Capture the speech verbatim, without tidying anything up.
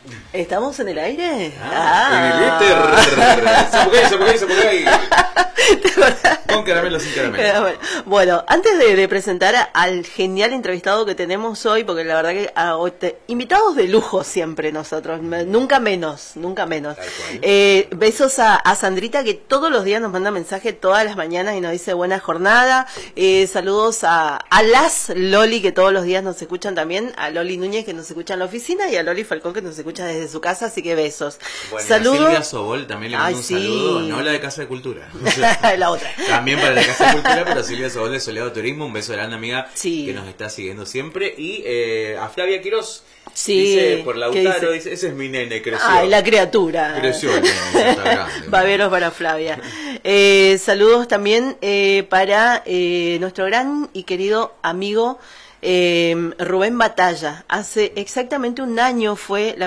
¿Estamos en el aire? Ah, Ah. Zapucay, zapucay, zapucay. Con caramelo, sin caramelo. Bueno, bueno, antes de, de presentar a- al genial entrevistado que tenemos hoy, porque la verdad que ah, hoy te- invitados de lujo siempre nosotros, me- nunca menos, nunca menos. Tal cual. Eh, besos a, a Sandrita, que todos los días nos manda mensaje todas las mañanas y nos dice buena jornada. Eh, saludos a, a las Loli, que todos los días nos escuchan también, a Loli Núñez, que nos escucha en la oficina, y a Loli Falcón, que nos escucha desde su casa, así que besos. Bueno, saludos. a Silvia Sobol también le mando Ay, un sí. saludo, no la de Casa de Cultura. La otra. También para la Casa de Cultura, pero Silvia Sobol de Soleado Turismo, un beso grande, amiga, Sí. que nos está siguiendo siempre. Y eh, a Flavia Quiroz, Sí, dice por ¿qué Lautaro, dice? dice, ese es mi nene, creció. Ay, la criatura. Creció el nene, ya está grande. Baberos para Flavia. Eh, saludos también eh, para eh, nuestro gran y querido amigo eh, Rubén Batalla. Hace exactamente un año fue la